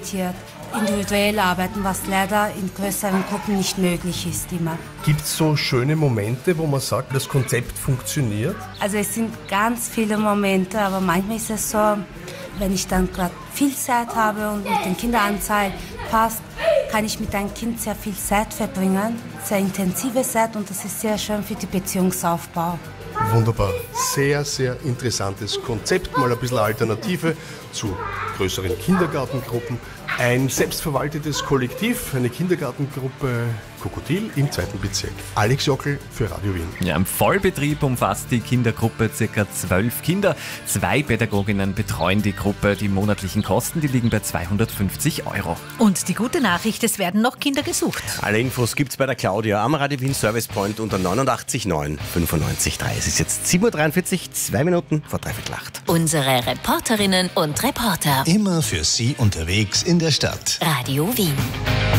orientiert, individuell arbeiten, was leider in größeren Gruppen nicht möglich ist immer. Gibt es so schöne Momente, wo man sagt, das Konzept funktioniert? Also es sind ganz viele Momente, aber manchmal ist es so, wenn ich dann gerade viel Zeit habe und mit den Kinderanzahl passt, kann ich mit einem Kind sehr viel Zeit verbringen, sehr intensive Zeit und das ist sehr schön für den Beziehungsaufbau. Wunderbar. Sehr, sehr interessantes Konzept. Mal ein bisschen Alternative zu größeren Kindergartengruppen. Ein selbstverwaltetes Kollektiv, eine Kindergartengruppe Krokodil im 2. Bezirk. Alex Jockel für Radio Wien. Ja, im Vollbetrieb umfasst die Kindergruppe ca. 12 Kinder. 2 Pädagoginnen betreuen die Gruppe. Die monatlichen Kosten, die liegen bei 250 €. Und die gute Nachricht, es werden noch Kinder gesucht. Alle Infos gibt's bei der Claudia am Radio Wien Service Point unter 89 9 95 3. Es ist jetzt 7:43 Uhr, 2 Minuten vor 7:45. Unsere Reporterinnen und Reporter. Immer für Sie unterwegs in der Stadt. Radio Wien.